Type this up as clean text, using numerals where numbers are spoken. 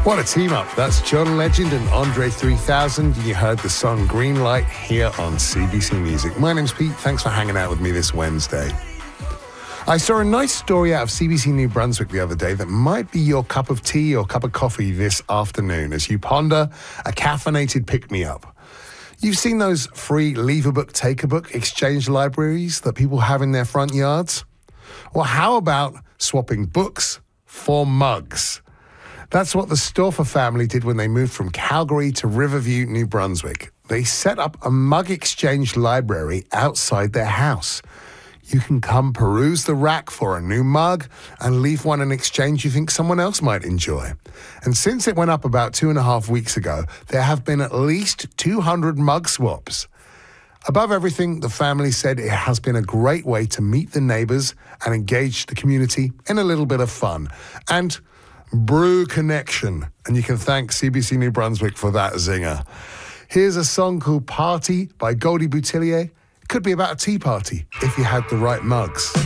What a team up. That's John Legend and Andre 3000. You heard the song Green Light here on CBC Music. My name's Pete. Thanks for hanging out with me this Wednesday. I saw a nice story out of CBC New Brunswick the other day that might be your cup of tea or cup of coffee this afternoon as you ponder a caffeinated pick-me-up. You've seen those free leave a book, take a book exchange libraries that people have in their front yards? Well, how about swapping books for mugs? That's what the Stauffer family did when they moved from Calgary to Riverview, New Brunswick. They set up a mug exchange library outside their house. You can come peruse the rack for a new mug and leave one in exchange you think someone else might enjoy. And since it went up about 2.5 weeks ago, there have been at least 200 mug swaps. Above everything, the family said it has been a great way to meet the neighbours and engage the community in a little bit of fun. And brew connection. And you can thank CBC New Brunswick for that zinger. Here's a song called Party by Goldie Boutillier. It could be about a tea party if you had the right mugs.